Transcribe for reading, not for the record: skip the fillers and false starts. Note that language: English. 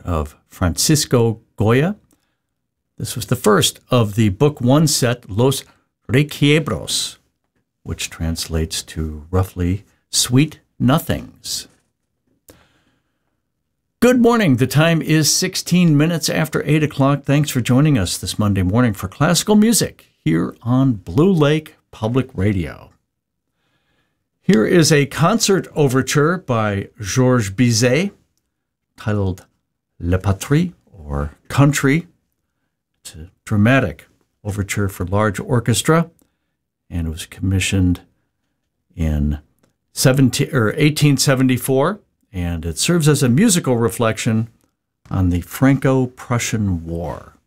of Francisco Goya. This was the first of the Book 1 set, Los Requiebros, which translates to roughly Sweet Nothings. Good morning. The time is 16 minutes after 8 o'clock. Thanks for joining us this Monday morning for classical music here on Blue Lake Public Radio. Here is a concert overture by Georges Bizet titled La Patrie, or Country. It's a dramatic overture for large orchestra, and it was commissioned in 1874, and it serves as a musical reflection on the Franco-Prussian War.